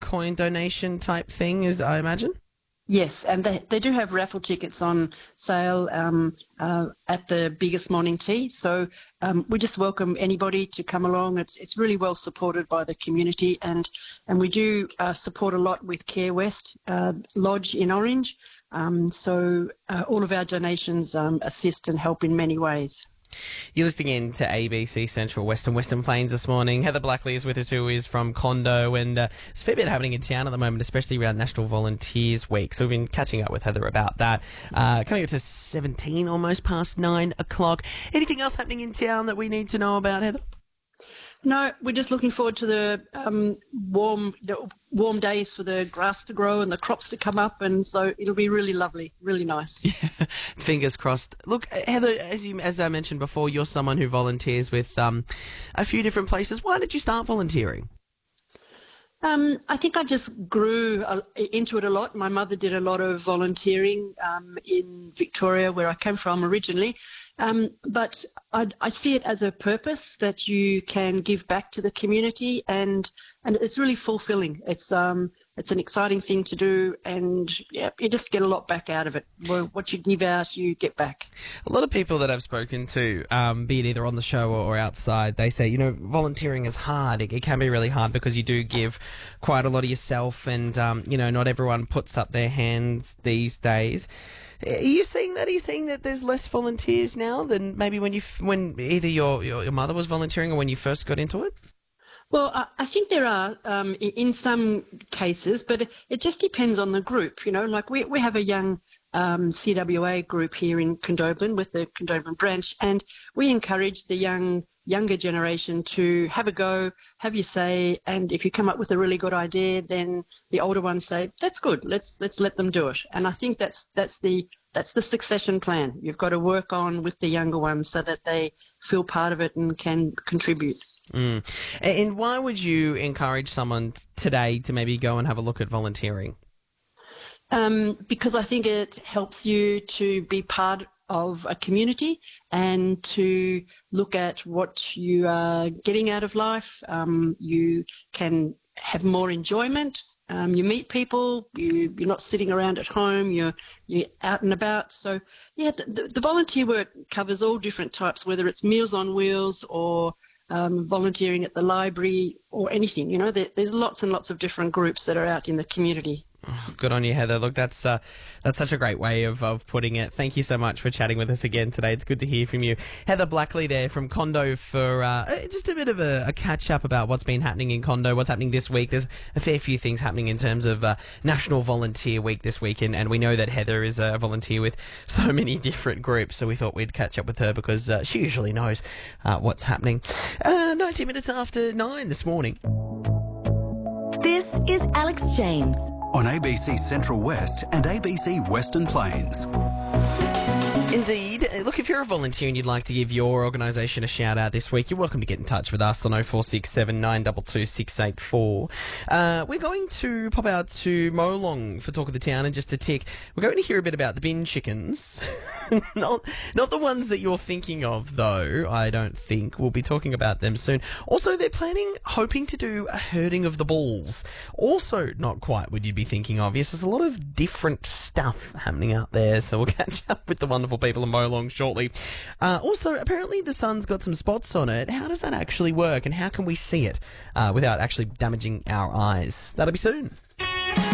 coin donation type thing, is I imagine? Yes, and they do have raffle tickets on sale at the biggest morning tea. So we just welcome anybody to come along. It's really well supported by the community, and we do support a lot with Care West Lodge in Orange. So all of our donations assist and help in many ways. You're listening in to ABC Central Western Plains this morning. Heather Blackley is with us, who is from Condo, and there's a fair bit happening in town at the moment, especially around National Volunteers Week. So we've been catching up with Heather about that. Coming up to 17, almost past 9 o'clock. Anything else happening in town that we need to know about, Heather? No, we're just looking forward to the warm days for the grass to grow and the crops to come up, and so it'll be really lovely, really nice. Yeah, fingers crossed. Look, Heather, as I mentioned before, you're someone who volunteers with a few different places. Why did you start volunteering? I think I just grew into it a lot. My mother did a lot of volunteering in Victoria, where I came from originally. But I see it as a purpose that you can give back to the community, and it's really fulfilling. It's an exciting thing to do, and yeah, you just get a lot back out of it. What you give out, you get back. A lot of people that I've spoken to, be it either on the show or outside, they say, volunteering is hard. It can be really hard because you do give quite a lot of yourself, and not everyone puts up their hands these days. Are you seeing that? Are you seeing that there's less volunteers now than maybe when either your mother was volunteering or when you first got into it? Well, I think there are in some cases, but it just depends on the group. Like we have a young CWA group here in Condobolin with the Condobolin branch, and we encourage the younger generation to have a go, have your say, and if you come up with a really good idea, then the older ones say, that's good, let's let them do it. And I think that's the succession plan you've got to work on with the younger ones so that they feel part of it and can contribute. And why would you encourage someone today to maybe go and have a look at volunteering? Because I think it helps you to be part of a community and to look at what you are getting out of life. You can have more enjoyment. You meet people. You're not sitting around at home. You're out and about. So yeah, the volunteer work covers all different types, whether it's Meals on Wheels or volunteering at the library or anything. There's lots and lots of different groups that are out in the community. Oh, good on you, Heather. Look, that's such a great way of putting it. Thank you so much for chatting with us again today. It's good to hear from you. Heather Blackley there from Condo for just a bit of a catch-up about what's been happening in Condo, what's happening this week. There's a fair few things happening in terms of National Volunteer Week this week, and we know that Heather is a volunteer with so many different groups, so we thought we'd catch up with her because she usually knows what's happening. 19 minutes after 9 this morning. This is Alex James on ABC Central West and ABC Western Plains. Indeed. Look, if you're a volunteer and you'd like to give your organisation a shout out this week, you're welcome to get in touch with us on 0467 922 684. We're going to pop out to Molong for Talk of the Town in just a tick. We're going to hear a bit about the bin chickens. not the ones that you're thinking of, though, I don't think. We'll be talking about them soon. Also, they're hoping to do a herding of the bulls. Also, not quite what you'd be thinking of. Yes, there's a lot of different stuff happening out there, so we'll catch up with the wonderful people in Molong shortly. Also, apparently the sun's got some spots on it. How does that actually work, and how can we see it without actually damaging our eyes? That'll be soon.